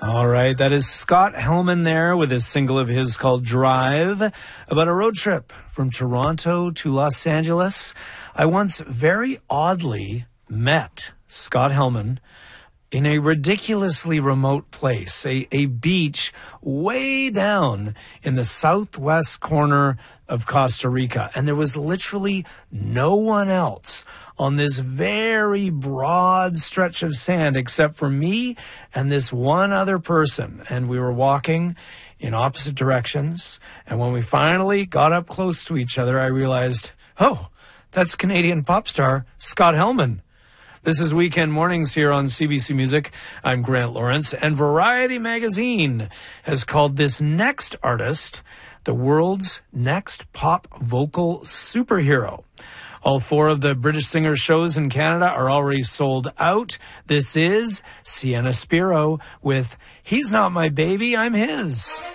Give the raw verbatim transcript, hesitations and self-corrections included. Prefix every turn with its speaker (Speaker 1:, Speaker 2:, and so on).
Speaker 1: All right, that is Scott Helman there with a single of his called Drive, about a road trip from Toronto to Los Angeles. I once very oddly met Scott Helman in a ridiculously remote place, a, a beach way down in the southwest corner of Costa Rica. And there was literally no one else on this very broad stretch of sand except for me and this one other person. And we were walking in opposite directions. And when we finally got up close to each other, I realized, oh, that's Canadian pop star Scott Helman. This is Weekend Mornings here on C B C Music. I'm Grant Lawrence, and Variety Magazine has called this next artist the world's next pop vocal superhero. All four of the British singer shows in Canada are already sold out. This is Sienna Spiro with He's Not My Baby, I'm His.